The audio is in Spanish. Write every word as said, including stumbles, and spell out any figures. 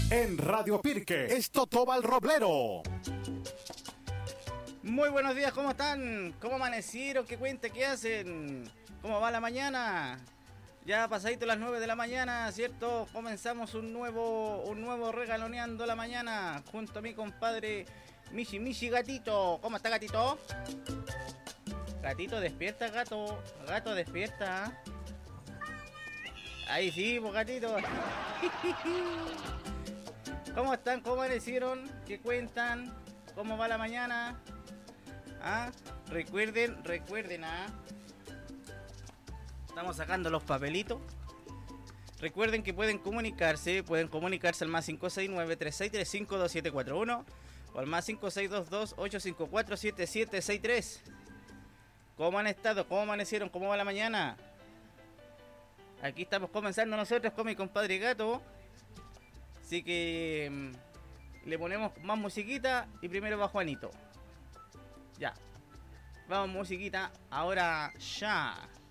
En Radio Pirque, es Totobal Roblero. Muy buenos días, ¿cómo están? ¿Cómo amanecieron? ¿Qué cuenta? ¿Qué hacen? ¿Cómo va la mañana? Ya pasadito las nueve de la mañana, ¿cierto? Comenzamos un nuevo un nuevo Regaloneando la Mañana junto a mi compadre Michi Michi Gatito. ¿Cómo está, Gatito? Gatito, despierta, gato. Gato, despierta. Ahí sí, pues, gatito. ¿Cómo están? ¿Cómo amanecieron? ¿Qué cuentan? ¿Cómo va la mañana? ¿Ah? Recuerden, recuerden, ¿ah? Estamos sacando los papelitos. Recuerden que pueden comunicarse, pueden comunicarse al más cinco seis nueve, tres seis tres cinco, dos siete cuatro uno o al más cinco seis dos dos, ocho cinco cuatro, siete siete seis tres. ¿Cómo han estado? ¿Cómo amanecieron? ¿Cómo va la mañana? Aquí estamos comenzando nosotros con mi compadre Gato. Así que mmm, le ponemos más musiquita y primero va Juanito. Ya. Vamos, musiquita. Ahora ya.